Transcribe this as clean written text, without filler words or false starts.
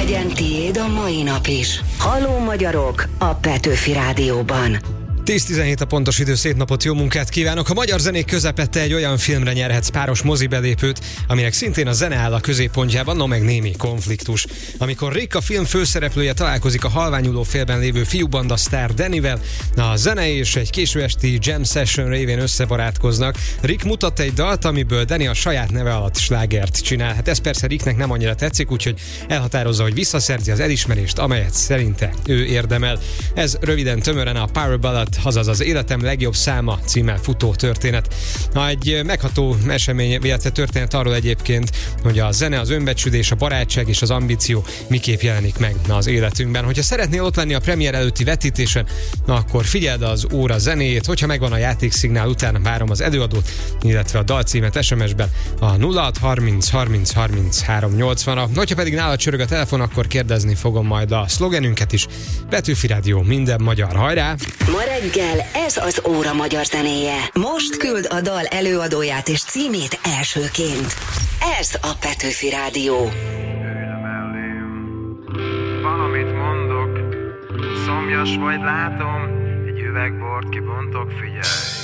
legyen tiéd a mai nap is. Halló magyarok a Petőfi Rádióban. 10-17 a pontos idő, szép napot, jó munkát kívánok! A magyar zenék közepette egy olyan filmre nyerhetsz páros mozibelépőt, aminek szintén a zene áll a középpontjában, no meg némi konfliktus. Amikor Rick, a film főszereplője találkozik a halványuló félben lévő fiúbanda sztár Dannyvel, a zene és egy késő esti jam session révén összebarátkoznak. Rick mutat egy dalt, amiből Danny a saját neve alatt slágert csinál. Hát ez persze Ricknek nem annyira tetszik, úgyhogy elhatározza, hogy visszaszerzi az elismerést, amelyet szerinte ő érdemel. Ez röviden tömören a Power Ballad, azaz az Életem legjobb száma címmel futó történet. Egy megható esemény, illetve történet arról egyébként, hogy a zene, az önbecsülés, a barátság és az ambíció miképp jelenik meg az életünkben. Hogyha szeretnél ott lenni a premier előtti vetítésen, akkor figyeld az óra zenéjét, hogyha megvan a játékszignál, utána várom az előadót, illetve a dalcímet SMS-ben a 0630 30 30 380-ra. Hogyha pedig nálad csörög a telefon, akkor kérdezni fogom majd a szlogenünket is. Petőfi Rádió, minden magyar, hajrá! Ma reggel ez az óra magyar zenéje. Most küld a dal előadóját és címét elsőként. Ez a Petőfi Rádió. Ülj mellém, valamit mondok, szomjas vagy látom, egy üveg bort kibontok, figyelj.